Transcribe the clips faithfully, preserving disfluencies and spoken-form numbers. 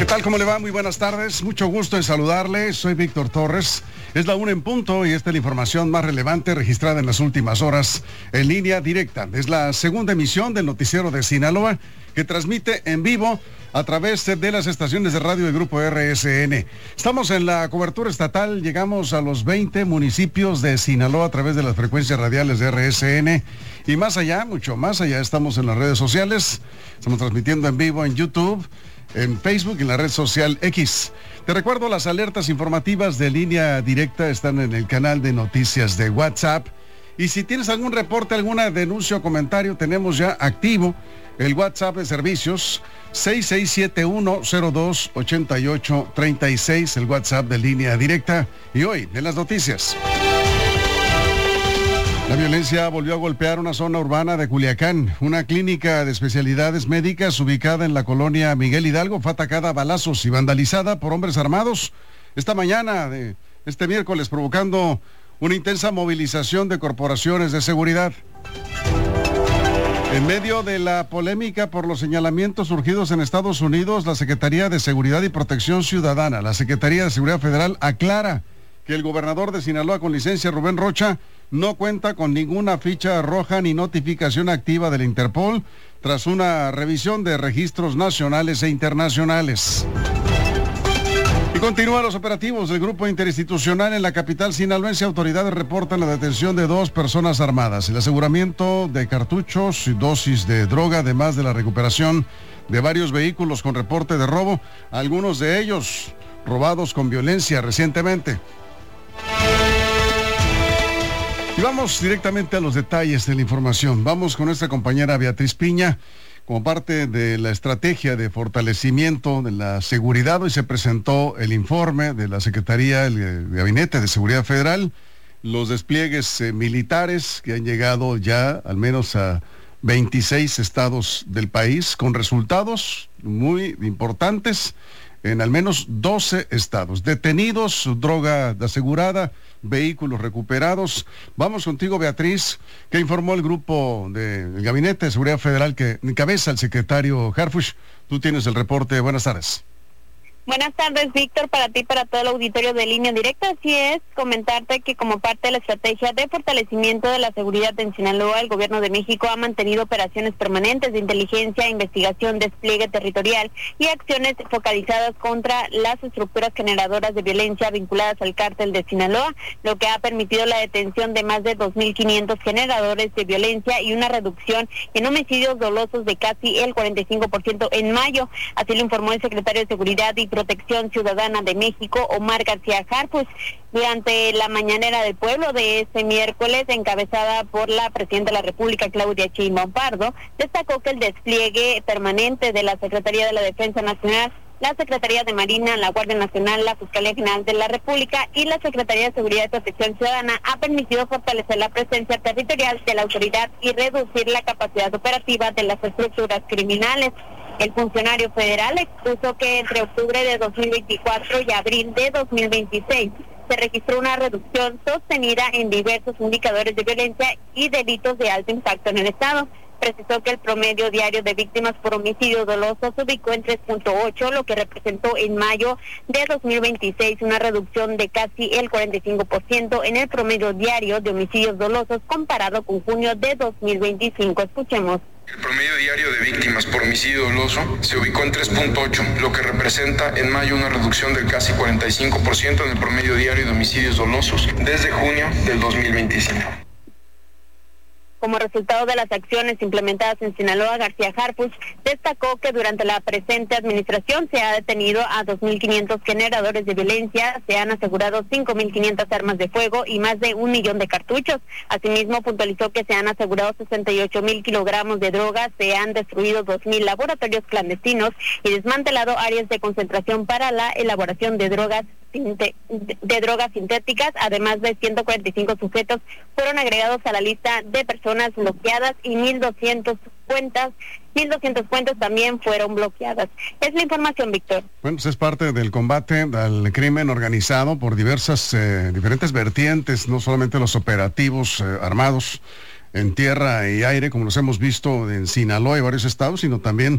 tal? ¿Cómo le va? Muy buenas tardes. Mucho gusto en saludarle. Soy Víctor Torres. Es la una en punto y esta es la información más relevante registrada en las últimas horas en línea directa. Es la segunda emisión del noticiero de Sinaloa que transmite en vivo a través de las estaciones de radio del Grupo R S N. Estamos en la cobertura estatal, llegamos a los veinte municipios de Sinaloa a través de las frecuencias radiales de R S N y más allá, mucho más allá, estamos en las redes sociales, estamos transmitiendo en vivo en YouTube, en Facebook y en la red social X. Te recuerdo, las alertas informativas de línea directa están en el canal de noticias de WhatsApp. Y si tienes algún reporte, alguna denuncia o comentario, tenemos ya activo el WhatsApp de servicios seis seis siete uno cero dos ocho ocho tres seis, el WhatsApp de línea directa. Y hoy, en las noticias. La violencia volvió a golpear una zona urbana de Culiacán. Una clínica de especialidades médicas ubicada en la colonia Miguel Hidalgo fue atacada a balazos y vandalizada por hombres armados esta mañana de este miércoles, provocando una intensa movilización de corporaciones de seguridad. En medio de la polémica por los señalamientos surgidos en Estados Unidos, la Secretaría de Seguridad y Protección Ciudadana, la Secretaría de Seguridad Federal, aclara que el gobernador de Sinaloa con licencia, Rubén Rocha, no cuenta con ninguna ficha roja ni notificación activa del Interpol tras una revisión de registros nacionales e internacionales. Y continúan los operativos del Grupo Interinstitucional en la capital sinaloense. Autoridades reportan la detención de dos personas armadas, el aseguramiento de cartuchos y dosis de droga, además de la recuperación de varios vehículos con reporte de robo, algunos de ellos robados con violencia recientemente. Y vamos directamente a los detalles de la información. Vamos con nuestra compañera Beatriz Piña. Como parte de la estrategia de fortalecimiento de la seguridad, hoy se presentó el informe de la Secretaría, el Gabinete de Seguridad Federal, los despliegues eh, militares que han llegado ya al menos a veintiséis estados del país, con resultados muy importantes en al menos doce estados. Detenidos, droga asegurada, vehículos recuperados. Vamos contigo, Beatriz. ¿Qué informó el grupo del Gabinete de Seguridad Federal que encabeza el secretario Harfuch? Tú tienes el reporte. Buenas tardes. Buenas tardes, Víctor, para ti y para todo el auditorio de Línea Directa. Así es, comentarte que como parte de la estrategia de fortalecimiento de la seguridad en Sinaloa, el Gobierno de México ha mantenido operaciones permanentes de inteligencia, investigación, despliegue territorial y acciones focalizadas contra las estructuras generadoras de violencia vinculadas al cártel de Sinaloa, lo que ha permitido la detención de más de dos mil quinientos generadores de violencia y una reducción en homicidios dolosos de casi el cuarenta y cinco por ciento en mayo. Así lo informó el secretario de Seguridad y Protección Ciudadana de México, Omar García Harfuch, durante la mañanera del pueblo de este miércoles, encabezada por la Presidenta de la República, Claudia Sheinbaum Pardo. Destacó que el despliegue permanente de la Secretaría de la Defensa Nacional, la Secretaría de Marina, la Guardia Nacional, la Fiscalía General de la República y la Secretaría de Seguridad y Protección Ciudadana ha permitido fortalecer la presencia territorial de la autoridad y reducir la capacidad operativa de las estructuras criminales. El funcionario federal expuso que entre octubre de dos mil veinticuatro y abril de dos mil veintiséis se registró una reducción sostenida en diversos indicadores de violencia y delitos de alto impacto en el estado. Precisó que el promedio diario de víctimas por homicidio doloso se ubicó en tres punto ocho, lo que representó en mayo de dos mil veintiséis una reducción de casi el cuarenta y cinco por ciento en el promedio diario de homicidios dolosos comparado con junio de dos mil veinticinco. Escuchemos. El promedio diario de víctimas por homicidio doloso se ubicó en tres punto ocho, lo que representa en mayo una reducción del casi cuarenta y cinco por ciento en el promedio diario de homicidios dolosos desde junio del dos mil veinticinco. Como resultado de las acciones implementadas en Sinaloa, García Harfuch destacó que durante la presente administración se ha detenido a dos mil quinientos generadores de violencia, se han asegurado cinco mil quinientas armas de fuego y más de un millón de cartuchos. Asimismo, puntualizó que se han asegurado sesenta y ocho mil kilogramos de drogas, se han destruido dos mil laboratorios clandestinos y desmantelado áreas de concentración para la elaboración de drogas de drogas sintéticas. Además de ciento cuarenta y cinco sujetos fueron agregados a la lista de personas bloqueadas y mil doscientas cuentas, mil doscientas cuentas también fueron bloqueadas. Es la información, Víctor. Bueno, pues es parte del combate al crimen organizado por diversas, eh, diferentes vertientes, no solamente los operativos eh, armados en tierra y aire, como los hemos visto en Sinaloa y varios estados, sino también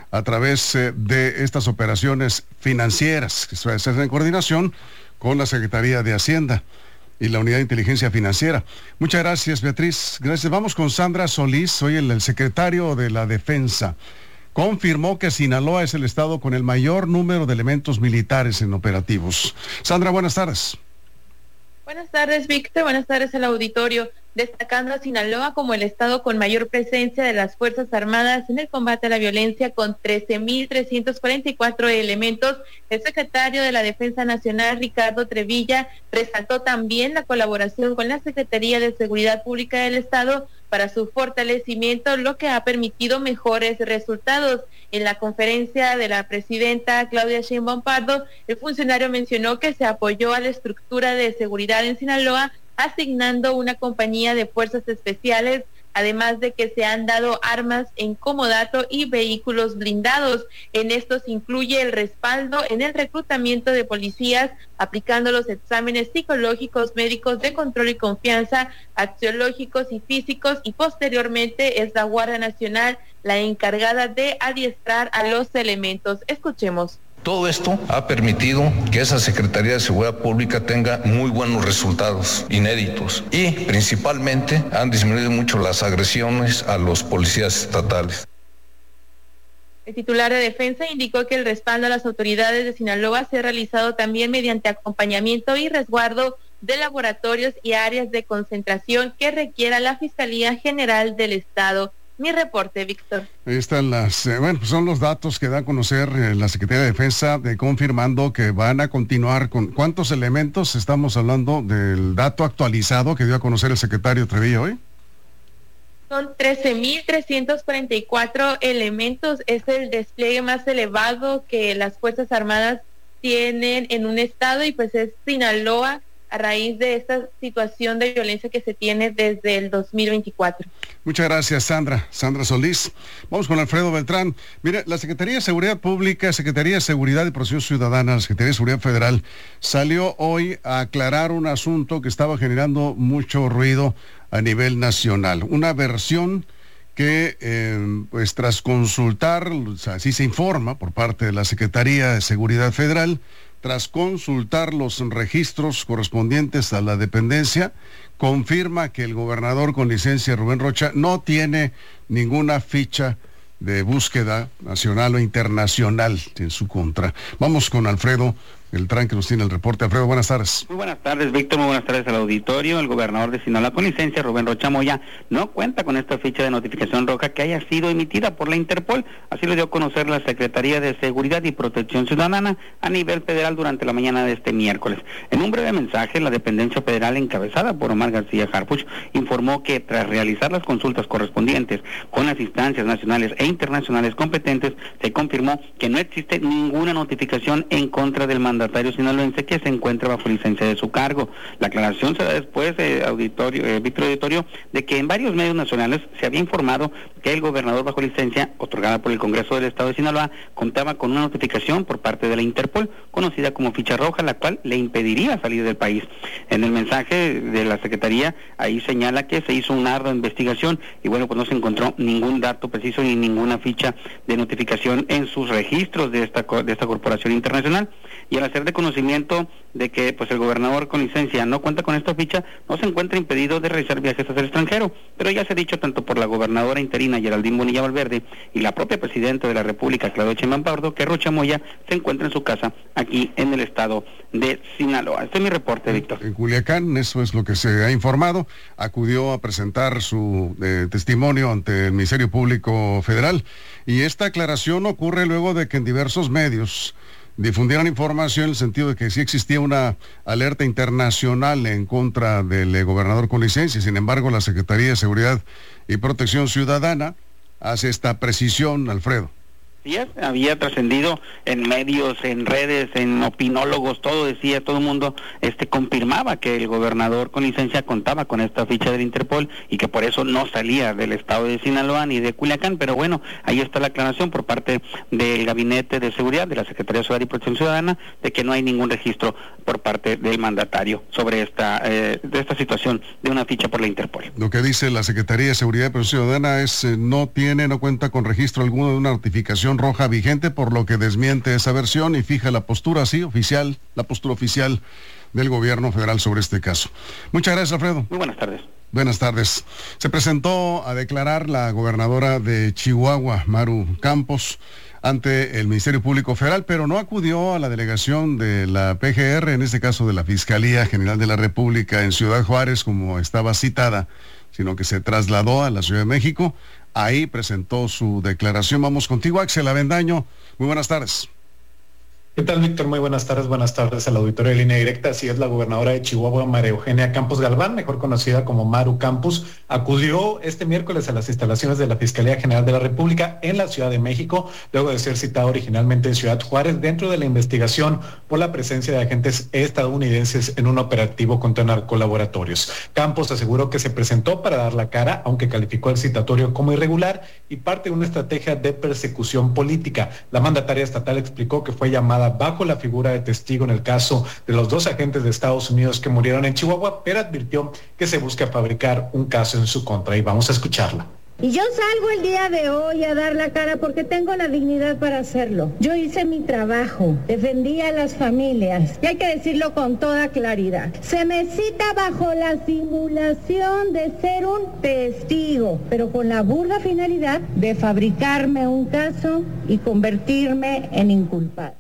a través eh, de estas operaciones financieras que se hacen en coordinación con la Secretaría de Hacienda y la Unidad de Inteligencia Financiera. Muchas gracias, Beatriz. Gracias. Vamos con Sandra Solís, hoy el, el secretario de la Defensa. Confirmó que Sinaloa es el estado con el mayor número de elementos militares en operativos. Sandra, buenas tardes. Buenas tardes, Víctor. Buenas tardes al auditorio. Destacando a Sinaloa como el estado con mayor presencia de las Fuerzas Armadas en el combate a la violencia con trece mil trescientos cuarenta y cuatro elementos, el secretario de la Defensa Nacional, Ricardo Trevilla, resaltó también la colaboración con la Secretaría de Seguridad Pública del Estado para su fortalecimiento, lo que ha permitido mejores resultados. En la conferencia de la presidenta Claudia Sheinbaum Pardo, el funcionario mencionó que se apoyó a la estructura de seguridad en Sinaloa, asignando una compañía de fuerzas especiales, además de que se han dado armas en comodato y vehículos blindados. En estos incluye el respaldo en el reclutamiento de policías, aplicando los exámenes psicológicos, médicos de control y confianza, axiológicos y físicos, y posteriormente es la Guardia Nacional la encargada de adiestrar a los elementos. Escuchemos. Todo esto ha permitido que esa Secretaría de Seguridad Pública tenga muy buenos resultados, inéditos, y principalmente han disminuido mucho las agresiones a los policías estatales. El titular de Defensa indicó que el respaldo a las autoridades de Sinaloa se ha realizado también mediante acompañamiento y resguardo de laboratorios y áreas de concentración que requiera la Fiscalía General del Estado. Mi reporte, Víctor. Ahí están las, eh, bueno, pues son los datos que da a conocer eh, la Secretaría de Defensa, eh, confirmando que van a continuar con cuántos elementos. Estamos hablando del dato actualizado que dio a conocer el secretario Trevilla hoy. Son trece mil trescientos cuarenta y cuatro elementos. Es el despliegue más elevado que las Fuerzas Armadas tienen en un estado, y pues es Sinaloa, a raíz de esta situación de violencia que se tiene desde el dos mil veinticuatro. Muchas gracias, Sandra. Sandra Solís. Vamos con Alfredo Beltrán. Mire, la Secretaría de Seguridad Pública, Secretaría de Seguridad y Protección Ciudadana, la Secretaría de Seguridad Federal, salió hoy a aclarar un asunto que estaba generando mucho ruido a nivel nacional. Una versión que, eh, pues tras consultar, o sea, así se informa por parte de la Secretaría de Seguridad Federal, tras consultar los registros correspondientes a la dependencia, confirma que el gobernador con licencia, Rubén Rocha, no tiene ninguna ficha de búsqueda nacional o internacional en su contra. Vamos con Alfredo Beltrán, que nos tiene el reporte. Alfredo, buenas tardes. Muy buenas tardes, Víctor. Muy buenas tardes al auditorio. El gobernador de Sinaloa con licencia, Rubén Rocha Moya, no cuenta con esta ficha de notificación roja que haya sido emitida por la Interpol. Así lo dio a conocer la Secretaría de Seguridad y Protección Ciudadana a nivel federal durante la mañana de este miércoles. En un breve mensaje, la dependencia federal encabezada por Omar García Harfuch informó que tras realizar las consultas correspondientes con las instancias nacionales e internacionales competentes, se confirmó que no existe ninguna notificación en contra del mandatario sinaloense que se encuentra bajo licencia de su cargo. La aclaración se da después, eh, auditorio, eh, Víctor Auditorio, de que en varios medios nacionales se había informado que el gobernador bajo licencia, otorgada por el Congreso del Estado de Sinaloa, contaba con una notificación por parte de la Interpol, conocida como ficha roja, la cual le impediría salir del país. En el mensaje de la Secretaría, ahí señala que se hizo una ardua investigación y bueno, pues no se encontró ningún dato preciso ni ninguna ficha de notificación en sus registros de esta, de esta corporación internacional. Y al hacer de conocimiento de que pues el gobernador con licencia no cuenta con esta ficha, no se encuentra impedido de realizar viajes hacia el extranjero, pero ya se ha dicho tanto por la gobernadora interina Geraldine Bonilla Valverde y la propia presidenta de la República, Claudia Sheinbaum Pardo, que Rocha Moya se encuentra en su casa aquí en el estado de Sinaloa. Este es mi reporte, Víctor. En Culiacán, eso es lo que se ha informado, acudió a presentar su eh, testimonio ante el Ministerio Público Federal, y esta aclaración ocurre luego de que en diversos medios difundieron información en el sentido de que sí existía una alerta internacional en contra del eh, gobernador con licencia. Sin embargo, la Secretaría de Seguridad y Protección Ciudadana hace esta precisión, Alfredo. Sí, había trascendido en medios, en redes, en opinólogos, todo decía, todo el mundo este confirmaba que el gobernador con licencia contaba con esta ficha del Interpol y que por eso no salía del estado de Sinaloa ni de Culiacán. Pero bueno, ahí está la aclaración por parte del Gabinete de Seguridad de la Secretaría de Seguridad y Protección Ciudadana de que no hay ningún registro por parte del mandatario sobre esta eh, de esta situación de una ficha por la Interpol. Lo que dice la Secretaría de Seguridad y Protección Ciudadana es eh, no tiene, no cuenta con registro alguno de una notificación notificación roja vigente, por lo que desmiente esa versión y fija la postura, sí, oficial, la postura oficial del gobierno federal sobre este caso. Muchas gracias, Alfredo. Muy buenas tardes. Buenas tardes. Se presentó a declarar la gobernadora de Chihuahua, Maru Campos, ante el Ministerio Público Federal, pero no acudió a la delegación de la P G R, en este caso de la Fiscalía General de la República en Ciudad Juárez, como estaba citada, sino que se trasladó a la Ciudad de México. Ahí presentó su declaración. Vamos contigo, Axel Avendaño. Muy buenas tardes. ¿Qué tal, Víctor? Muy buenas tardes. Buenas tardes al auditorio de Línea Directa. Así es, la gobernadora de Chihuahua, María Eugenia Campos Galván, mejor conocida como Maru Campos, acudió este miércoles a las instalaciones de la Fiscalía General de la República en la Ciudad de México, luego de ser citada originalmente en Ciudad Juárez, dentro de la investigación por la presencia de agentes estadounidenses en un operativo contra narcolaboratorios. Campos aseguró que se presentó para dar la cara, aunque calificó el citatorio como irregular y parte de una estrategia de persecución política. La mandataria estatal explicó que fue llamada bajo la figura de testigo en el caso de los dos agentes de Estados Unidos que murieron en Chihuahua, pero advirtió que se busca fabricar un caso en su contra, y vamos a escucharla. Y yo salgo el día de hoy a dar la cara porque tengo la dignidad para hacerlo. Yo hice mi trabajo, defendí a las familias, y hay que decirlo con toda claridad. Se me cita bajo la simulación de ser un testigo, pero con la burda finalidad de fabricarme un caso y convertirme en inculpado.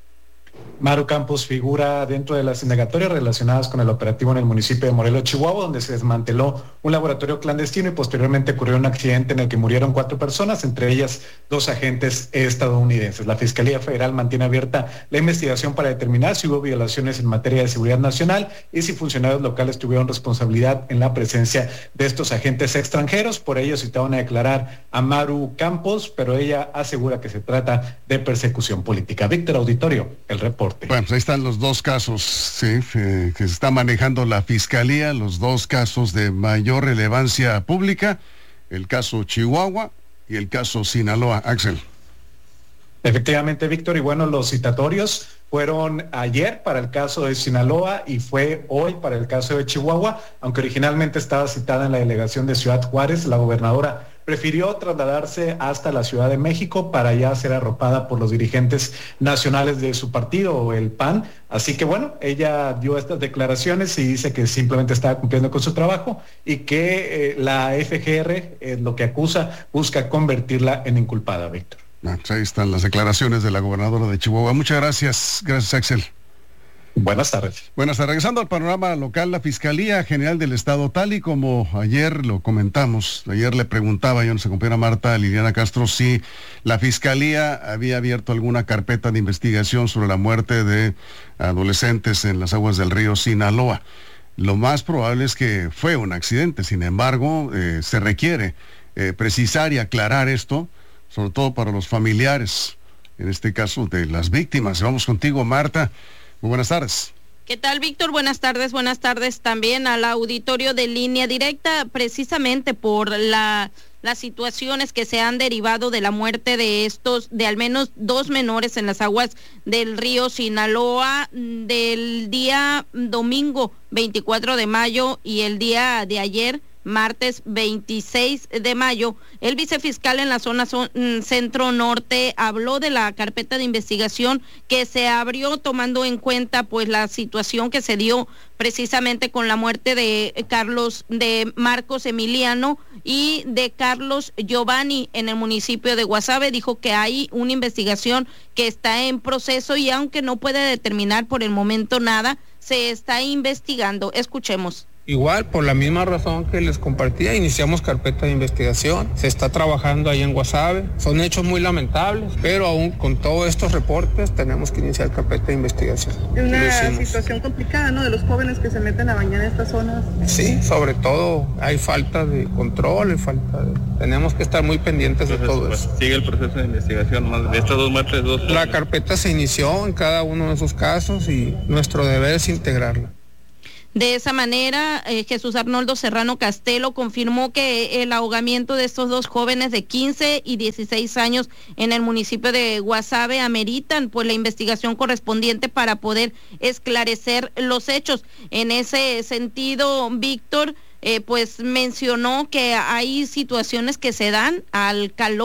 Maru Campos figura dentro de las indagatorias relacionadas con el operativo en el municipio de Morelos, Chihuahua, donde se desmanteló un laboratorio clandestino y posteriormente ocurrió un accidente en el que murieron cuatro personas, entre ellas dos agentes estadounidenses. La Fiscalía Federal mantiene abierta la investigación para determinar si hubo violaciones en materia de seguridad nacional y si funcionarios locales tuvieron responsabilidad en la presencia de estos agentes extranjeros. Por ello citaron a declarar a Maru Campos, pero ella asegura que se trata de persecución política. Víctor, auditorio, el reporte. Bueno, pues ahí están los dos casos, sí, eh, que se está manejando la Fiscalía, los dos casos de mayor relevancia pública, el caso Chihuahua y el caso Sinaloa. Axel. Efectivamente, Víctor, y bueno, los citatorios fueron ayer para el caso de Sinaloa y fue hoy para el caso de Chihuahua, aunque originalmente estaba citada en la delegación de Ciudad Juárez. La gobernadora prefirió trasladarse hasta la Ciudad de México para ya ser arropada por los dirigentes nacionales de su partido, el P A N. Así que bueno, ella dio estas declaraciones y dice que simplemente estaba cumpliendo con su trabajo y que eh, la F G R, eh, lo que acusa, busca convertirla en inculpada, Víctor. Ah, pues ahí están las declaraciones de la gobernadora de Chihuahua. Muchas gracias. Gracias, Axel. Buenas tardes. Buenas tardes. Regresando al panorama local, la Fiscalía General del Estado, tal y como ayer lo comentamos, ayer le preguntaba yo a nuestra compañera Marta Liliana Castro si la Fiscalía había abierto alguna carpeta de investigación sobre la muerte de adolescentes en las aguas del río Sinaloa. Lo más probable es que fue un accidente, sin embargo, eh, se requiere eh, precisar y aclarar esto, sobre todo para los familiares, en este caso de las víctimas. Vamos contigo, Marta. Muy buenas tardes. ¿Qué tal, Víctor? Buenas tardes, buenas tardes también al auditorio de Línea Directa, precisamente por la, las situaciones que se han derivado de la muerte de estos, de al menos dos menores en las aguas del río Sinaloa, del día domingo veinticuatro de mayo y el día de ayer, martes veintiséis de mayo. El vicefiscal en la zona son, centro norte habló de la carpeta de investigación que se abrió tomando en cuenta pues la situación que se dio precisamente con la muerte de Carlos, de Marcos Emiliano y de Carlos Giovanni en el municipio de Guasave. Dijo que hay una investigación que está en proceso y aunque no puede determinar por el momento nada, se está investigando. Escuchemos. Igual, por la misma razón que les compartía, iniciamos carpeta de investigación, se está trabajando ahí en Guasave, son hechos muy lamentables, pero aún con todos estos reportes tenemos que iniciar carpeta de investigación. Es una situación complicada, ¿no?, de los jóvenes que se meten a bañar en estas zonas. Sí, sobre todo hay falta de control, hay falta de... tenemos que estar muy pendientes de todo eso. ¿Sigue el proceso de investigación más de estas dos muertes? Dos... La carpeta se inició en cada uno de esos casos y nuestro deber es integrarla. De esa manera, eh, Jesús Arnoldo Serrano Castelo confirmó que el ahogamiento de estos dos jóvenes de quince y dieciséis años en el municipio de Guasave ameritan pues la investigación correspondiente para poder esclarecer los hechos. En ese sentido, Víctor, eh, pues mencionó que hay situaciones que se dan al calor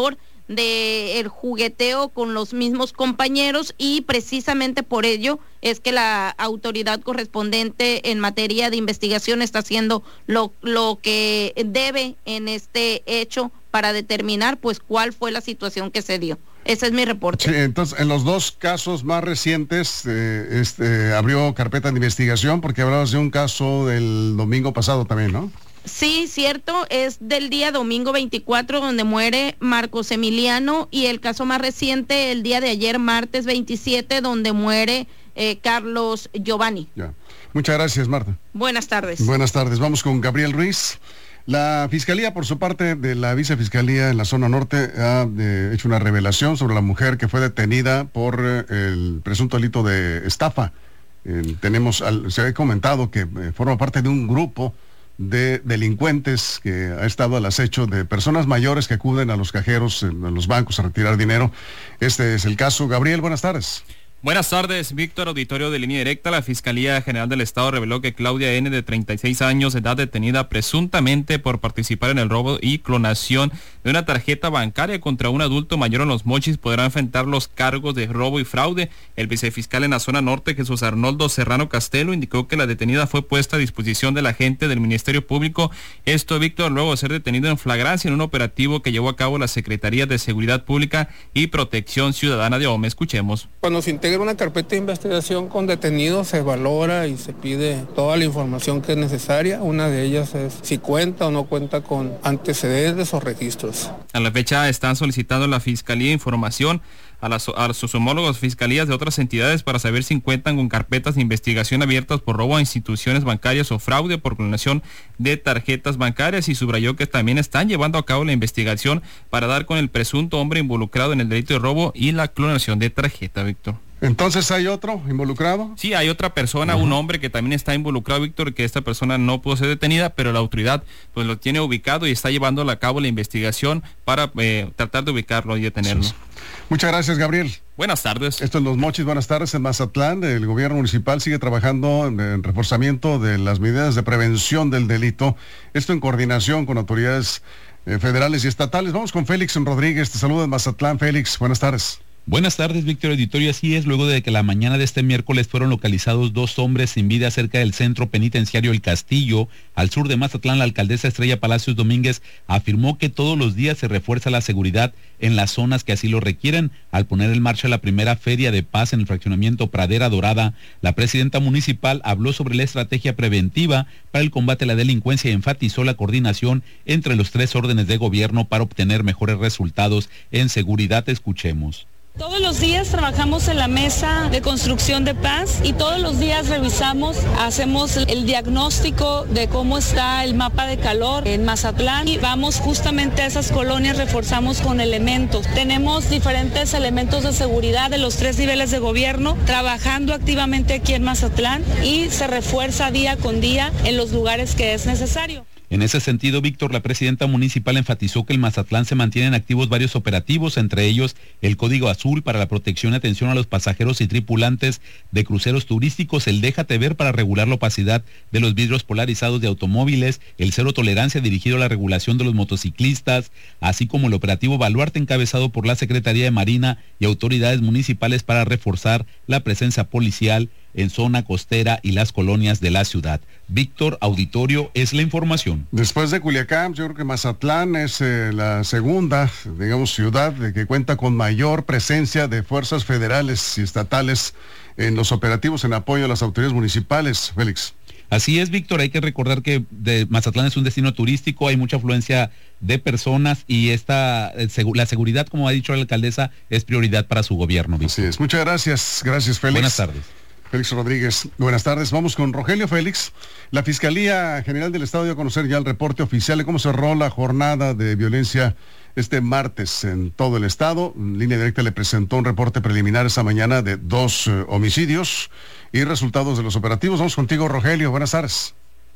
de el jugueteo con los mismos compañeros, y precisamente por ello es que la autoridad correspondiente en materia de investigación está haciendo lo, lo que debe en este hecho para determinar pues cuál fue la situación que se dio. Ese es mi reporte. Sí, entonces, en los dos casos más recientes, eh, este, abrió carpeta de investigación, porque hablabas de un caso del domingo pasado también, ¿no? Sí, cierto, es del día domingo veinticuatro, donde muere Marcos Emiliano, y el caso más reciente, el día de ayer, martes veintisiete, donde muere eh, Carlos Giovanni. Ya. Muchas gracias, Marta. Buenas tardes. Buenas tardes. Vamos con Gabriel Ruiz. La Fiscalía, por su parte, de la Vicefiscalía en la zona norte, ha eh, hecho una revelación sobre la mujer que fue detenida por eh, el presunto delito de estafa. Eh, tenemos, al, se ha comentado que eh, forma parte de un grupo de delincuentes que ha estado al acecho de personas mayores que acuden a los cajeros, a los bancos a retirar dinero. Este es el caso. Gabriel, buenas tardes. Buenas tardes, Víctor, auditorio de Línea Directa. La Fiscalía General del Estado reveló que Claudia N., de treinta y seis años de edad, detenida presuntamente por participar en el robo y clonación de una tarjeta bancaria contra un adulto mayor en Los Mochis, podrá enfrentar los cargos de robo y fraude. El vicefiscal en la zona norte, Jesús Arnoldo Serrano Castelo, indicó que la detenida fue puesta a disposición del agente del Ministerio Público. Esto, Víctor, luego de ser detenido en flagrancia en un operativo que llevó a cabo la Secretaría de Seguridad Pública y Protección Ciudadana de O M E. Escuchemos. Cuando se integra una carpeta de investigación con detenidos, se valora y se pide toda la información que es necesaria. Una de ellas es si cuenta o no cuenta con antecedentes o registros. A la fecha están solicitando a la Fiscalía información a, las, a sus homólogos fiscalías de otras entidades para saber si cuentan con carpetas de investigación abiertas por robo a instituciones bancarias o fraude por clonación de tarjetas bancarias, y subrayó que también están llevando a cabo la investigación para dar con el presunto hombre involucrado en el delito de robo y la clonación de tarjeta, Víctor. Entonces, ¿hay otro involucrado? Sí, hay otra persona, uh-huh. un hombre que también está involucrado, Víctor, que esta persona no pudo ser detenida, pero la autoridad pues lo tiene ubicado y está llevando a cabo la investigación para eh, tratar de ubicarlo y detenerlo. Sí. Muchas gracias, Gabriel. Buenas tardes. Esto es Los Mochis. Buenas tardes. En Mazatlán, el gobierno municipal sigue trabajando en, en reforzamiento de las medidas de prevención del delito. Esto en coordinación con autoridades eh, federales y estatales. Vamos con Félix Rodríguez. Te saluda en Mazatlán. Félix, buenas tardes. Buenas tardes, Víctor Auditorio. Así es, luego de que la mañana de este miércoles fueron localizados dos hombres sin vida cerca del centro penitenciario El Castillo, al sur de Mazatlán, la alcaldesa Estrella Palacios Domínguez afirmó que todos los días se refuerza la seguridad en las zonas que así lo requieren. Al poner en marcha la primera Feria de Paz en el fraccionamiento Pradera Dorada, la presidenta municipal habló sobre la estrategia preventiva para el combate a la delincuencia y enfatizó la coordinación entre los tres órdenes de gobierno para obtener mejores resultados en seguridad. Escuchemos. Todos los días trabajamos en la mesa de construcción de paz y todos los días revisamos, hacemos el diagnóstico de cómo está el mapa de calor en Mazatlán y vamos justamente a esas colonias, reforzamos con elementos. Tenemos diferentes elementos de seguridad de los tres niveles de gobierno trabajando activamente aquí en Mazatlán y se refuerza día con día en los lugares que es necesario. En ese sentido, Víctor, la presidenta municipal enfatizó que en Mazatlán se mantienen activos varios operativos, entre ellos el Código Azul para la protección y atención a los pasajeros y tripulantes de cruceros turísticos, el Déjate Ver para regular la opacidad de los vidrios polarizados de automóviles, el Cero Tolerancia dirigido a la regulación de los motociclistas, así como el operativo Baluarte encabezado por la Secretaría de Marina y autoridades municipales para reforzar la presencia policial en zona costera y las colonias de la ciudad. Víctor Auditorio, es la información. Después de Culiacán, yo creo que Mazatlán es eh, la segunda, digamos, ciudad de que cuenta con mayor presencia de fuerzas federales y estatales en los operativos en apoyo a las autoridades municipales. Félix. Así es, Víctor, hay que recordar que de Mazatlán es un destino turístico, hay mucha afluencia de personas y esta la seguridad, como ha dicho la alcaldesa, es prioridad para su gobierno, Víctor. Así es, muchas gracias, gracias, Félix. Buenas tardes. Félix Rodríguez, buenas tardes. Vamos con Rogelio Félix. La Fiscalía General del Estado dio a conocer ya el reporte oficial de cómo cerró la jornada de violencia este martes en todo el estado. Línea Directa le presentó un reporte preliminar esta mañana de dos eh, homicidios y resultados de los operativos. Vamos contigo, Rogelio. Buenas tardes.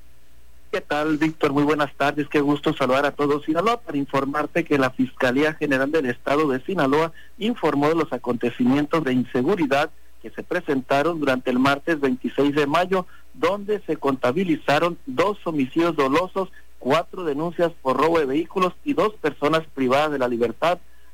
¿Qué tal, Víctor? Muy buenas tardes. Qué gusto saludar a todos Sinaloa para informarte que la Fiscalía General del Estado de Sinaloa informó de los acontecimientos de inseguridad que se presentaron durante el martes veintiséis de mayo, donde se contabilizaron dos homicidios dolosos, cuatro denuncias por robo de vehículos y dos personas privadas de la libertad,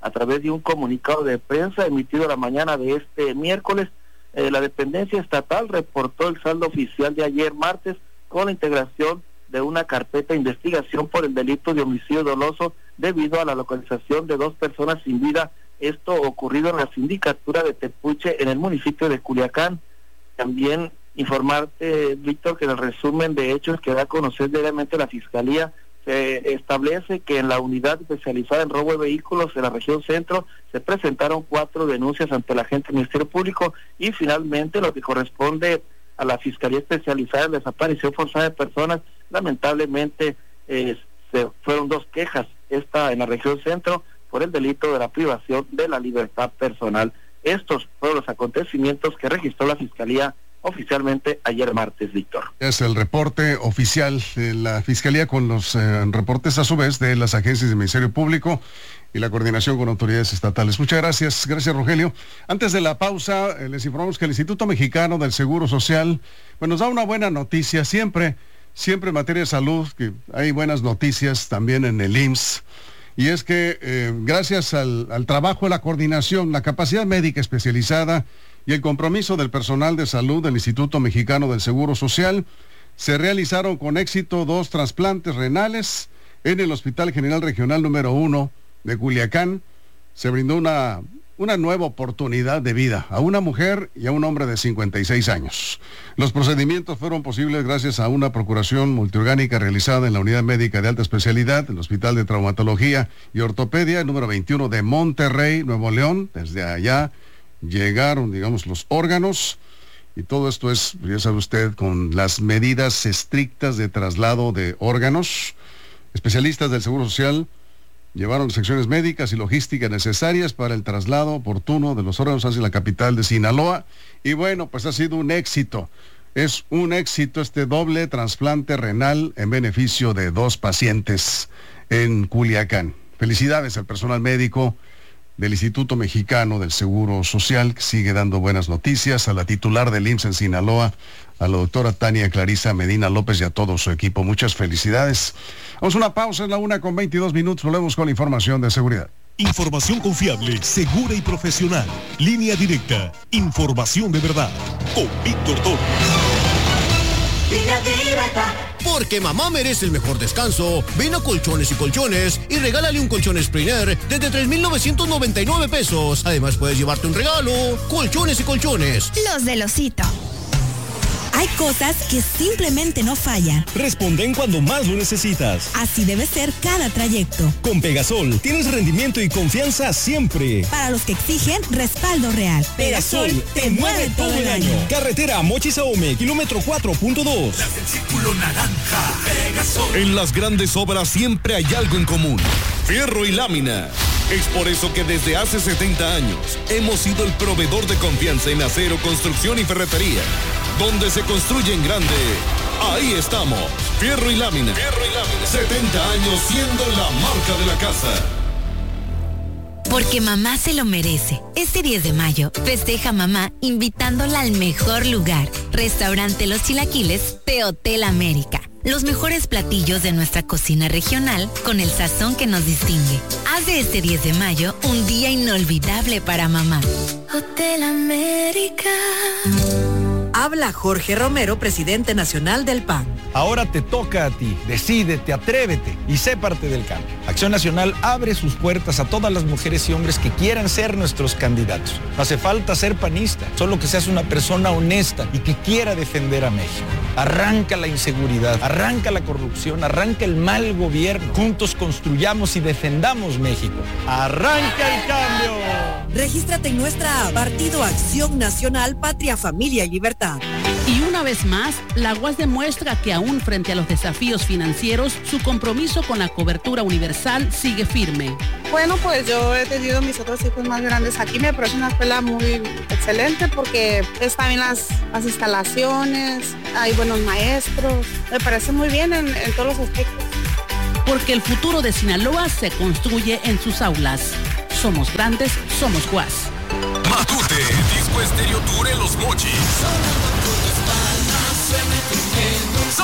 A través de un comunicado de prensa emitido la mañana de este miércoles, eh, la dependencia estatal reportó el saldo oficial de ayer martes con la integración de una carpeta de investigación por el delito de homicidio doloso debido a la localización de dos personas sin vida, esto ocurrido en la sindicatura de Tepuche en el municipio de Culiacán. También informarte, Víctor, que en el resumen de hechos que da a conocer diariamente la Fiscalía, se establece que en la unidad especializada en robo de vehículos de la región centro se presentaron cuatro denuncias ante la agente del Ministerio Público y finalmente lo que corresponde a la Fiscalía Especializada en Desaparición Forzada de Personas, lamentablemente eh, se fueron dos quejas, esta en la región centro por el delito de la privación de la libertad personal. Estos fueron los acontecimientos que registró la Fiscalía oficialmente ayer martes, Víctor. Es el reporte oficial de la Fiscalía con los eh, reportes a su vez de las agencias del Ministerio Público y la coordinación con autoridades estatales. Muchas gracias, gracias Rogelio. Antes de la pausa, eh, les informamos que el Instituto Mexicano del Seguro Social pues, nos da una buena noticia, siempre, siempre en materia de salud, que hay buenas noticias también en el I M S S, y es que eh, gracias al, al trabajo de la coordinación, la capacidad médica especializada y el compromiso del personal de salud del Instituto Mexicano del Seguro Social, se realizaron con éxito dos trasplantes renales en el Hospital General Regional número uno de Culiacán. Se brindó una, una nueva oportunidad de vida a una mujer y a un hombre de cincuenta y seis años. Los procedimientos fueron posibles gracias a una procuración multiorgánica realizada en la Unidad Médica de Alta Especialidad, el Hospital de Traumatología y Ortopedia, número veintiuno de Monterrey, Nuevo León. Desde allá llegaron, digamos, los órganos, y todo esto es, ya sabe usted, con las medidas estrictas de traslado de órganos. Especialistas del Seguro Social llevaron secciones médicas y logísticas necesarias para el traslado oportuno de los órganos hacia la capital de Sinaloa, y bueno, pues ha sido un éxito. Es un éxito este doble trasplante renal en beneficio de dos pacientes en Culiacán. Felicidades al personal médico del Instituto Mexicano del Seguro Social, que sigue dando buenas noticias, a la titular del I M S S en Sinaloa, a la doctora Tania Clarisa Medina López y a todo su equipo. Muchas felicidades. Vamos a una pausa, en la una con veintidós minutos, volvemos con la información de seguridad. Información confiable, segura y profesional. Línea directa, información de verdad, con Víctor Torres. Línea directa. Porque mamá merece el mejor descanso, ven a Colchones y Colchones y regálale un colchón Springer desde tres mil novecientos noventa y nueve pesos. Además puedes llevarte un regalo. Colchones y Colchones. Los del Osito. Hay cosas que simplemente no fallan. Responden cuando más lo necesitas. Así debe ser cada trayecto. Con Pegasol tienes rendimiento y confianza siempre. Para los que exigen respaldo real. Pegasol, Pegasol te, te mueve todo el año. año. Carretera Mochis Ahome, kilómetro cuatro punto dos. Las del círculo naranja. Pegasol. En las grandes obras siempre hay algo en común. Fierro y lámina. Es por eso que desde hace setenta años hemos sido el proveedor de confianza en acero, construcción y ferretería. Donde se construye en grande, ahí estamos. Fierro y lámina. Fierro y lámina. setenta años siendo la marca de la casa. Porque mamá se lo merece. Este diez de mayo, festeja a mamá invitándola al mejor lugar. Restaurante Los Chilaquiles de Hotel América. Los mejores platillos de nuestra cocina regional con el sazón que nos distingue. Haz de este diez de mayo un día inolvidable para mamá. Hotel América. Habla Jorge Romero, presidente nacional del P A N. Ahora te toca a ti. Decídete, atrévete y sé parte del cambio. Acción Nacional abre sus puertas a todas las mujeres y hombres que quieran ser nuestros candidatos. No hace falta ser panista, solo que seas una persona honesta y que quiera defender a México. Arranca la inseguridad, arranca la corrupción, arranca el mal gobierno. Juntos construyamos y defendamos México. ¡Arranca el cambio! Regístrate en nuestra app Partido Acción Nacional, Patria, Familia y Libertad. Y una vez más, la U A S demuestra que aún frente a los desafíos financieros, su compromiso con la cobertura universal sigue firme. Bueno, pues yo he tenido mis otros hijos más grandes aquí, me parece una escuela muy excelente porque están bien las, las instalaciones, hay buenos maestros, me parece muy bien en, en todos los aspectos. Porque el futuro de Sinaloa se construye en sus aulas. Somos grandes, somos U A S. Matute, Disco Estéreo Tour en Los Mochis. Son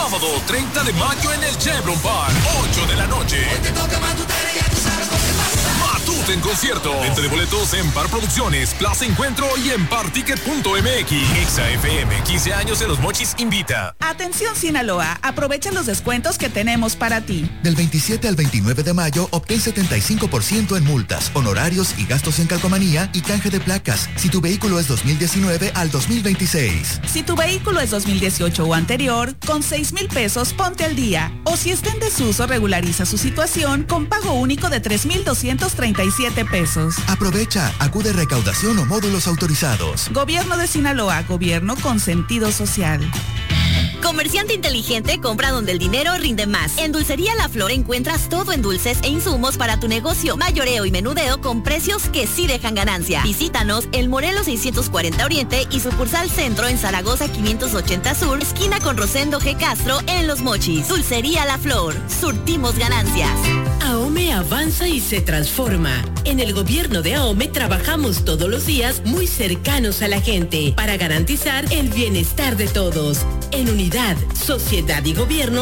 Sábado treinta de mayo en el Chevron Park, ocho de la noche. Hoy te toca Matute, ya tú sabes lo que pasa. Matute en concierto. Venta de boletos en Par Producciones, Plaza Encuentro y en particket punto m x. Exa F M, quince años en Los Mochis invita. Atención Sinaloa, aprovecha los descuentos que tenemos para ti. Del veintisiete al veintinueve de mayo, obtén setenta y cinco por ciento en multas, honorarios y gastos en calcomanía y canje de placas, si tu vehículo es dos mil diecinueve al dos mil veintiséis. Si tu vehículo es dos mil dieciocho o anterior, con seis mil pesos ponte al día. O si está en desuso, regulariza su situación con pago único de tres mil doscientos treinta y siete pesos. Aprovecha, acude a recaudación o módulos autorizados. Gobierno de Sinaloa, gobierno con sentido social. Comerciante inteligente, compra donde el dinero rinde más. En Dulcería La Flor encuentras todo en dulces e insumos para tu negocio, mayoreo y menudeo con precios que sí dejan ganancia. Visítanos en Morelos seiscientos cuarenta Oriente y sucursal Centro en Zaragoza quinientos ochenta Sur, esquina con Rosendo G. Castro en Los Mochis. Dulcería La Flor, surtimos ganancias. AOME avanza y se transforma. En el gobierno de AOME trabajamos todos los días muy cercanos a la gente para garantizar el bienestar de todos. En unidad, sociedad y gobierno